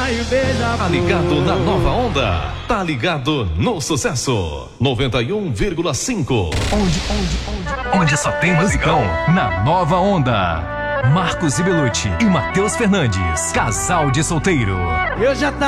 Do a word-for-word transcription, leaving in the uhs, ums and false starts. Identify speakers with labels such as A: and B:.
A: e beija.
B: Tá ligado na nova onda? Tá ligado no sucesso? noventa e um vírgula cinco.
C: Onde, onde, onde? Onde só tem musicão? Na nova onda. Marcos Ibelucci e Matheus Fernandes. Casal de solteiro.
A: Eu já